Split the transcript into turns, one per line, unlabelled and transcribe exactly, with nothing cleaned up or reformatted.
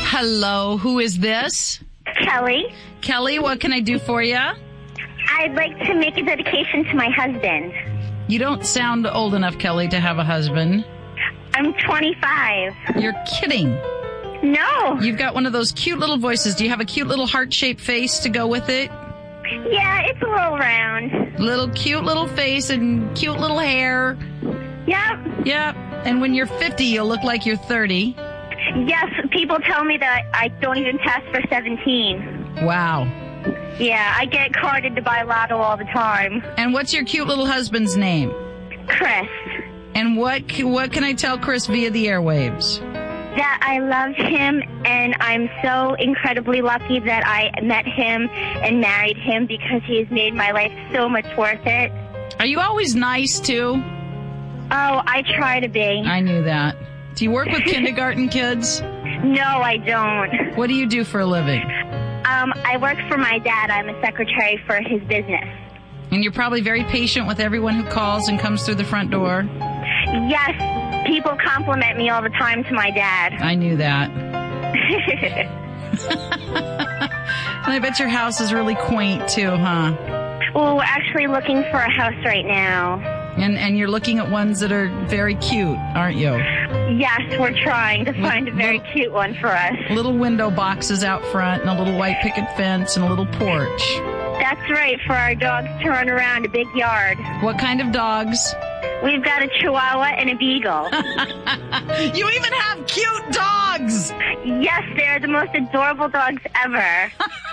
Hello, who is this?
Kelly.
Kelly, what can I do for you?
I'd like to make a dedication to my husband.
You don't sound old enough, Kelly, to have a husband.
I'm twenty-five.
You're kidding.
No.
You've got one of those cute little voices. Do you have a cute little heart-shaped face to go with it?
Yeah, it's a little round.
Little cute little face and cute little hair.
Yep.
Yep. And when you're fifty, you'll look like you're thirty.
Yes, people tell me that I don't even test for seventeen.
Wow.
Yeah, I get carded to buy lotto all the time.
And what's your cute little husband's name?
Chris.
And what what can I tell Chris via the airwaves?
That I love him, and I'm so incredibly lucky that I met him and married him because he has made my life so much worth it.
Are you always nice, too?
Oh, I try to be.
I knew that. Do you work with kindergarten kids?
No, I don't.
What do you do for a living?
Um, I work for my dad. I'm a secretary for his business.
And you're probably very patient with everyone who calls and comes through the front door?
Yes. People compliment me all the time to my dad.
I knew that. And I bet your house is really quaint, too, huh?
Well, we're actually looking for a house right now.
And and you're looking at ones that are very cute, aren't you?
Yes, we're trying to find a very
little,
cute one for us.
Little window boxes out front and a little white picket fence and a little porch.
That's right, for our dogs to run around a big yard.
What kind of dogs?
We've got a Chihuahua and a Beagle.
You even have cute dogs!
Yes, they're the most adorable dogs ever.